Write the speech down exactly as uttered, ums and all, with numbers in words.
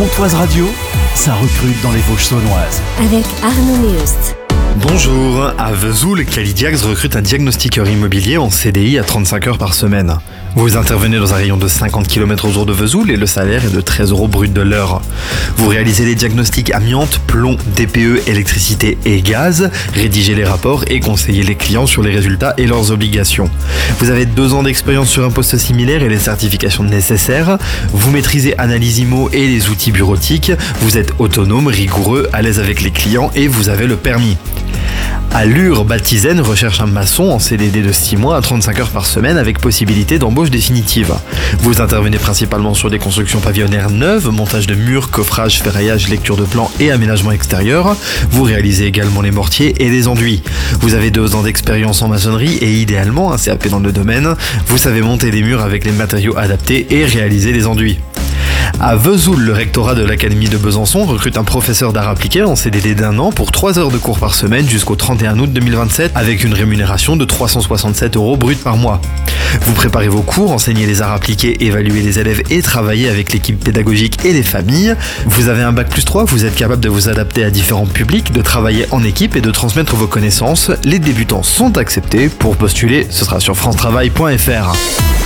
Pontoise Radio, ça recrute dans les Vosges saunoises. Avec Arnaud Meust. Bonjour, à Vesoul, Calidiax recrute un diagnostiqueur immobilier en C D I à trente-cinq heures par semaine. Vous intervenez dans un rayon de cinquante kilomètres autour de Vesoul et le salaire est de treize euros brut de l'heure. Vous réalisez les diagnostics amiante, plomb, D P E, électricité et gaz, rédigez les rapports et conseillez les clients sur les résultats et leurs obligations. Vous avez deux ans d'expérience sur un poste similaire et les certifications nécessaires. Vous maîtrisez Analyse I M O et les outils bureautiques. Vous êtes autonome, rigoureux, à l'aise avec les clients et vous avez le permis. Allure Baptisaine recherche un maçon en C D D de six mois à trente-cinq heures par semaine avec possibilité d'embauche définitive. Vous intervenez principalement sur des constructions pavillonnaires neuves, montage de murs, coffrage, ferraillage, lecture de plans et aménagement extérieur. Vous réalisez également les mortiers et les enduits. Vous avez deux ans d'expérience en maçonnerie et idéalement un C A P dans le domaine. Vous savez monter des murs avec les matériaux adaptés et réaliser les enduits. À Vesoul, le rectorat de l'Académie de Besançon recrute un professeur d'art appliqué en C D D d'un an pour trois heures de cours par semaine jusqu'au trente et un août deux mille vingt-sept avec une rémunération de trois cent soixante-sept euros brut par mois. Vous préparez vos cours, enseignez les arts appliqués, évaluez les élèves et travaillez avec l'équipe pédagogique et les familles. Vous avez un bac plus trois, vous êtes capable de vous adapter à différents publics, de travailler en équipe et de transmettre vos connaissances. Les débutants sont acceptés. Pour postuler, ce sera sur france travail point f r.